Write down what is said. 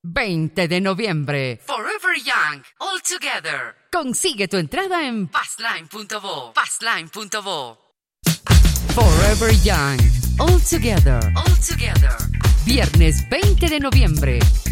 20 de noviembre. Forever Young, all together. Consigue tu entrada en Passline.vo. Passline.vo. Forever Young, all together. All together. Viernes 20 de noviembre.